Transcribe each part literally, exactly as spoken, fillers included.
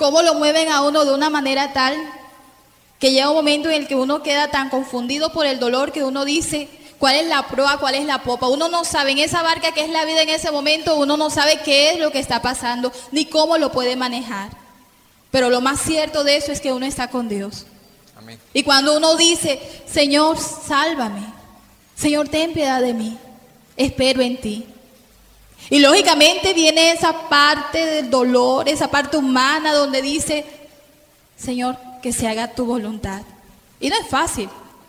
cómo lo mueven a uno de una manera tal que llega un momento en el que uno queda tan confundido por el dolor que uno dice, ¿cuál es la proa, cuál es la popa? Uno no sabe en esa barca que es la vida en ese momento, uno no sabe qué es lo que está pasando, ni cómo lo puede manejar. Pero lo más cierto de eso es que uno está con Dios. Amén. Y cuando uno dice, Señor, sálvame, Señor, ten piedad de mí, espero en ti. Y lógicamente viene esa parte del dolor, esa parte humana donde dice, Señor, que se haga tu voluntad. Y no es fácil,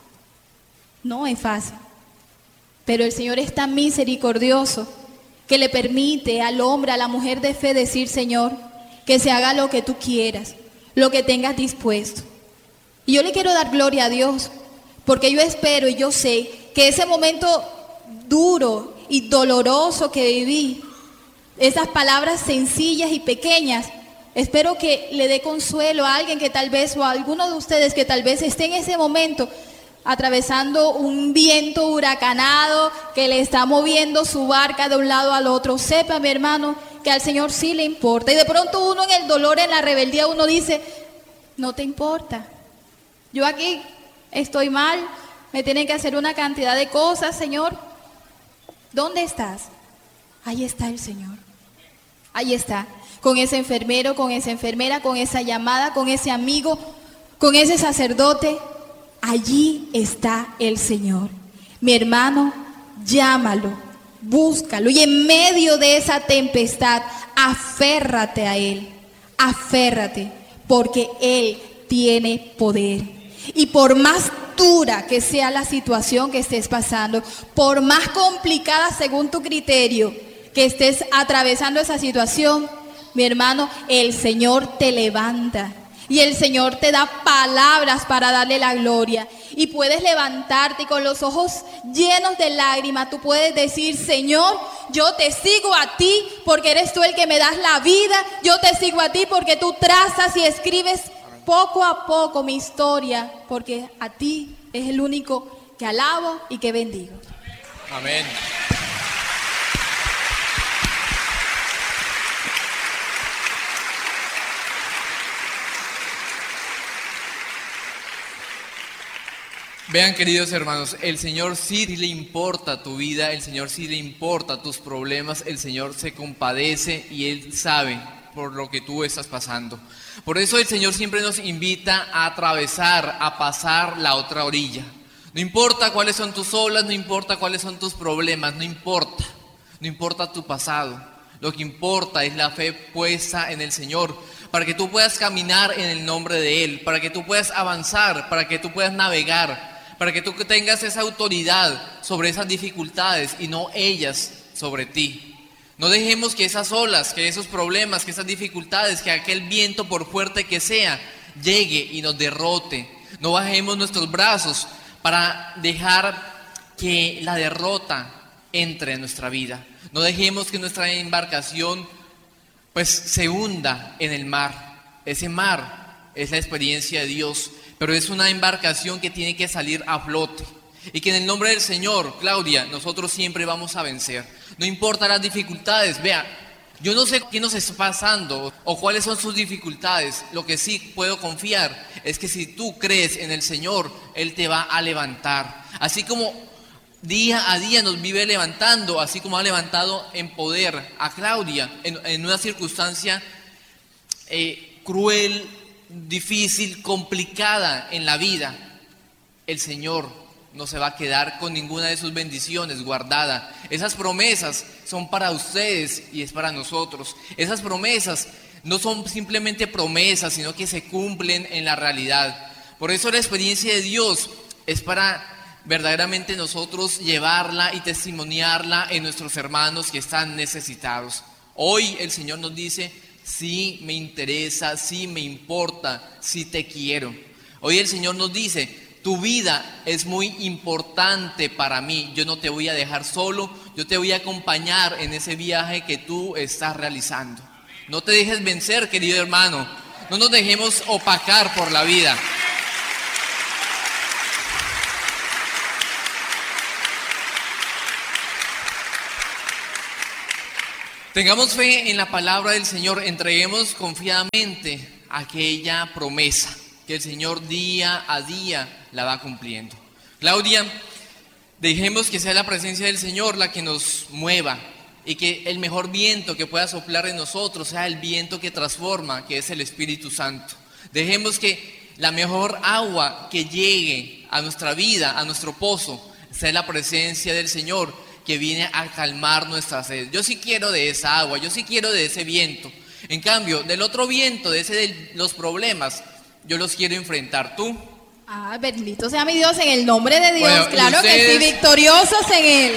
no es fácil. Pero el Señor es tan misericordioso que le permite al hombre, a la mujer de fe decir, Señor, que se haga lo que tú quieras, lo que tengas dispuesto. Y yo le quiero dar gloria a Dios, porque yo espero y yo sé que ese momento duro y doloroso que viví, esas palabras sencillas y pequeñas, espero que le dé consuelo a alguien que tal vez, o a alguno de ustedes que tal vez esté en ese momento atravesando un viento huracanado que le está moviendo su barca de un lado al otro. Sepa, mi hermano, que al Señor sí le importa. Y de pronto uno en el dolor, en la rebeldía, uno dice, no te importa. Yo aquí estoy mal, me tienen que hacer una cantidad de cosas, Señor. ¿Dónde estás? Ahí está el Señor. Ahí está, con ese enfermero, con esa enfermera, con esa llamada, con ese amigo, con ese sacerdote. Allí está el Señor. Mi hermano, llámalo, búscalo. Y en medio de esa tempestad, aférrate a Él. Aférrate, porque Él tiene poder. Y por más dura que sea la situación que estés pasando, por más complicada según tu criterio que estés atravesando esa situación, mi hermano, el Señor te levanta. Y el Señor te da palabras para darle la gloria. Y puedes levantarte y con los ojos llenos de lágrimas, tú puedes decir, Señor, yo te sigo a ti porque eres tú el que me das la vida. Yo te sigo a ti porque tú trazas y escribes poco a poco mi historia, porque a ti es el único que alabo y que bendigo. Amén. Vean, queridos hermanos, el Señor sí le importa tu vida, el Señor sí le importa tus problemas, el Señor se compadece y Él sabe por lo que tú estás pasando. Por eso el Señor siempre nos invita a atravesar, a pasar la otra orilla. No importa cuáles son tus olas, no importa cuáles son tus problemas, no importa, no importa tu pasado. Lo que importa es la fe puesta en el Señor, para que tú puedas caminar en el nombre de Él, para que tú puedas avanzar, para que tú puedas navegar, para que tú tengas esa autoridad sobre esas dificultades y no ellas sobre ti. No dejemos que esas olas, que esos problemas, que esas dificultades, que aquel viento por fuerte que sea, llegue y nos derrote. No bajemos nuestros brazos para dejar que la derrota entre en nuestra vida. No dejemos que nuestra embarcación pues se hunda en el mar. Ese mar es la experiencia de Dios, pero es una embarcación que tiene que salir a flote. Y que en el nombre del Señor, Claudia, nosotros siempre vamos a vencer. No importa las dificultades. Vea, yo no sé qué nos está pasando o cuáles son sus dificultades. Lo que sí puedo confiar es que si tú crees en el Señor, Él te va a levantar. Así como día a día nos vive levantando, así como ha levantado en poder a Claudia en, en una circunstancia eh, cruel, difícil, complicada en la vida. El Señor no se va a quedar con ninguna de sus bendiciones guardada. Esas promesas son para ustedes y es para nosotros. Esas promesas no son simplemente promesas, sino que se cumplen en la realidad. Por eso la experiencia de Dios es para verdaderamente nosotros llevarla y testimoniarla en nuestros hermanos que están necesitados. Hoy el Señor nos dice, sí me interesa, sí me importa, sí te quiero. Hoy el Señor nos dice, tu vida es muy importante para mí, yo no te voy a dejar solo, yo te voy a acompañar en ese viaje que tú estás realizando. No te dejes vencer, querido hermano, no nos dejemos opacar por la vida. Tengamos fe en la palabra del Señor, entreguemos confiadamente aquella promesa que el Señor día a día la va cumpliendo. Claudia, dejemos que sea la presencia del Señor la que nos mueva y que el mejor viento que pueda soplar en nosotros sea el viento que transforma, que es el Espíritu Santo. Dejemos que la mejor agua que llegue a nuestra vida, a nuestro pozo, sea la presencia del Señor que viene a calmar nuestra sed. Yo sí quiero de esa agua, yo sí quiero de ese viento. En cambio, del otro viento, de ese de los problemas, yo los quiero enfrentar. ¿Tú? Ah, bendito sea mi Dios, en el nombre de Dios, Bueno, claro ustedes... que sí, victoriosos en Él.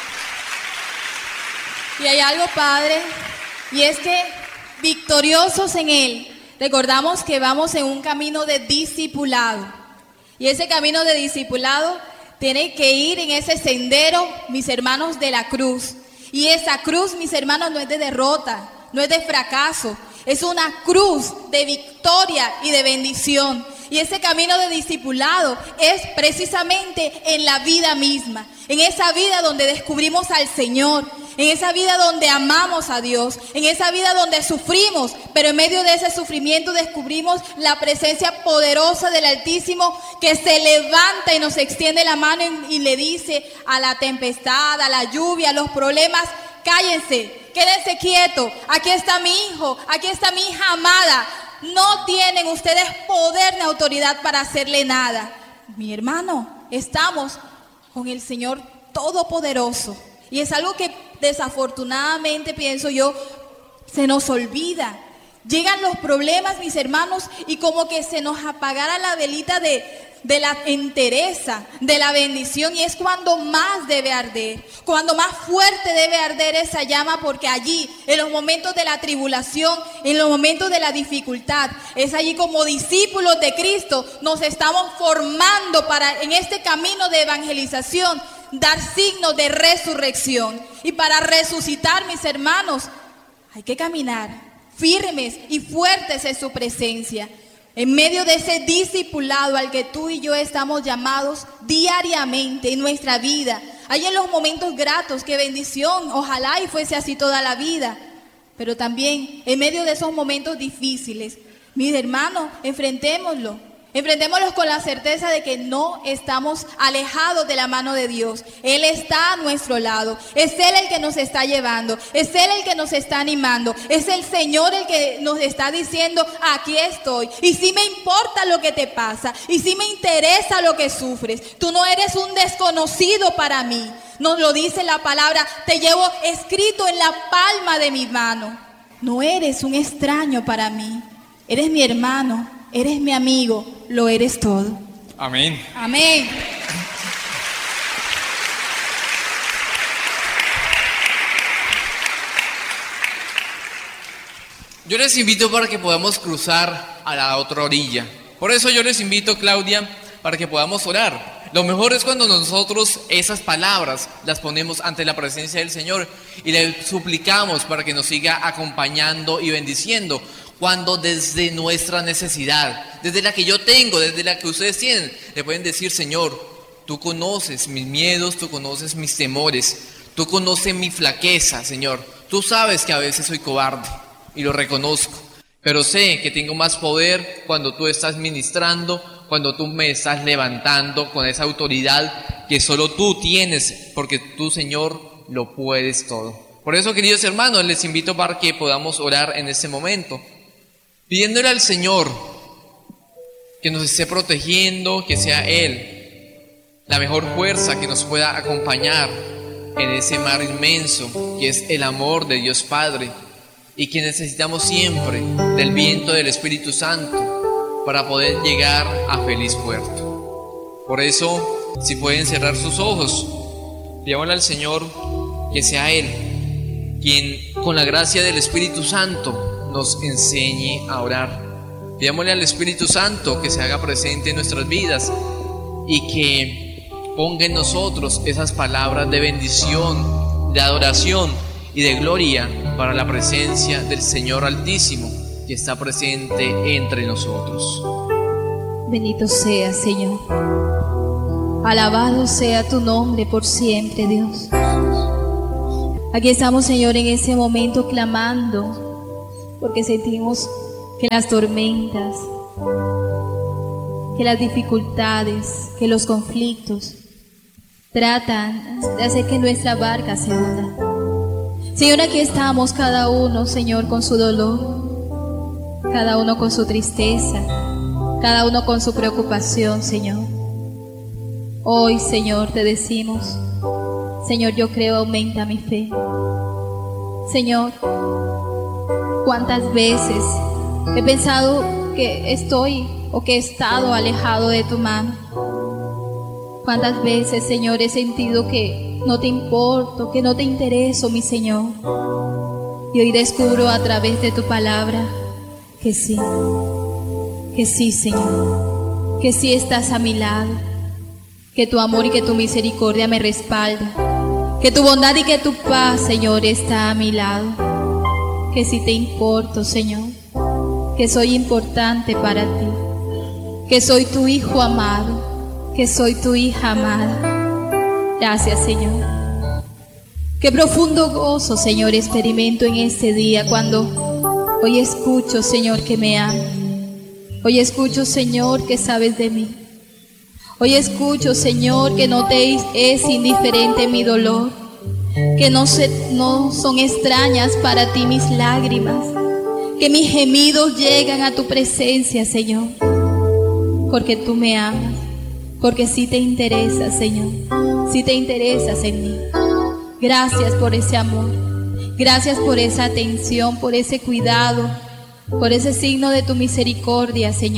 Y hay algo, Padre, y es que victoriosos en Él, recordamos que vamos en un camino de discipulado. Y ese camino de discipulado tiene que ir en ese sendero, mis hermanos, de la cruz. Y esa cruz, mis hermanos, no es de derrota, no es de fracaso, es una cruz de victoria y de bendición. Y ese camino de discipulado es precisamente en la vida misma, en esa vida donde descubrimos al Señor, en esa vida donde amamos a Dios, en esa vida donde sufrimos, pero en medio de ese sufrimiento descubrimos la presencia poderosa del Altísimo que se levanta y nos extiende la mano y, y le dice a la tempestad, a la lluvia, a los problemas: cállense, quédense quietos, aquí está mi hijo, aquí está mi hija amada. No tienen ustedes poder ni autoridad para hacerle nada. Mi hermano, estamos con el Señor Todopoderoso. Y es algo que desafortunadamente, pienso yo, se nos olvida. Llegan los problemas, mis hermanos, y como que se nos apagara la velita de, de la entereza, de la bendición, y es cuando más debe arder, cuando más fuerte debe arder esa llama, porque allí, en los momentos de la tribulación, en los momentos de la dificultad, es allí como discípulos de Cristo, nos estamos formando para, en este camino de evangelización, dar signos de resurrección. Y para resucitar, mis hermanos, hay que caminar firmes y fuertes en su presencia, en medio de ese discipulado al que tú y yo estamos llamados diariamente en nuestra vida. Hay en los momentos gratos, qué bendición, ojalá y fuese así toda la vida, pero también en medio de esos momentos difíciles, mis hermanos, enfrentémoslo. Enfrentémoslos con la certeza de que no estamos alejados de la mano de Dios. Él está a nuestro lado. Es Él el que nos está llevando. Es Él el que nos está animando. Es el Señor el que nos está diciendo: aquí estoy. Y sí me importa lo que te pasa. Y sí me interesa lo que sufres. Tú no eres un desconocido para mí. Nos lo dice la palabra: te llevo escrito en la palma de mi mano. No eres un extraño para mí. Eres mi hermano. Eres mi amigo, lo eres todo. Amén. Amén. Yo les invito para que podamos cruzar a la otra orilla. Por eso yo les invito, Claudia, para que podamos orar. Lo mejor es cuando nosotros esas palabras las ponemos ante la presencia del Señor y le suplicamos para que nos siga acompañando y bendiciendo. Cuando desde nuestra necesidad, desde la que yo tengo, desde la que ustedes tienen, le pueden decir: Señor, tú conoces mis miedos, tú conoces mis temores, tú conoces mi flaqueza, Señor. Tú sabes que a veces soy cobarde y lo reconozco, pero sé que tengo más poder cuando tú estás ministrando, cuando tú me estás levantando con esa autoridad que solo tú tienes, porque tú, Señor, lo puedes todo. Por eso, queridos hermanos, les invito para que podamos orar en este momento, pidiéndole al Señor que nos esté protegiendo, que sea Él la mejor fuerza que nos pueda acompañar en ese mar inmenso que es el amor de Dios Padre, y que necesitamos siempre del viento del Espíritu Santo para poder llegar a feliz puerto. Por eso, si pueden cerrar sus ojos, pidámosle al Señor que sea Él quien, con la gracia del Espíritu Santo, nos enseñe a orar. Pidámosle al Espíritu Santo que se haga presente en nuestras vidas y que ponga en nosotros esas palabras de bendición, de adoración y de gloria para la presencia del Señor Altísimo que está presente entre nosotros. Bendito sea, Señor. Alabado sea tu nombre por siempre, Dios. Aquí estamos, Señor, en ese momento clamando, porque sentimos que las tormentas, que las dificultades, que los conflictos tratan de hacer que nuestra barca se hunda. Señor, aquí estamos cada uno, Señor, con su dolor, cada uno con su tristeza, cada uno con su preocupación, Señor. Hoy, Señor, te decimos, Señor, yo creo, aumenta mi fe. Señor, cuántas veces he pensado que estoy o que he estado alejado de tu mano. Cuántas veces, Señor, he sentido que no te importo, que no te intereso, mi Señor. Y hoy descubro a través de tu palabra que sí, que sí, Señor, que sí estás a mi lado, que tu amor y que tu misericordia me respaldan, que tu bondad y que tu paz, Señor, está a mi lado, que sí te importo, Señor, que soy importante para ti, que soy tu hijo amado, que soy tu hija amada. Gracias, Señor. Qué profundo gozo, Señor, experimento en este día cuando hoy escucho, Señor, que me amas. Hoy escucho, Señor, que sabes de mí. Hoy escucho, Señor, que no te es indiferente mi dolor, que no, se, no son extrañas para ti mis lágrimas, que mis gemidos llegan a tu presencia, Señor, porque tú me amas, porque sí te interesas, Señor, sí te interesas en mí. Gracias por ese amor, gracias por esa atención, por ese cuidado, por ese signo de tu misericordia, Señor.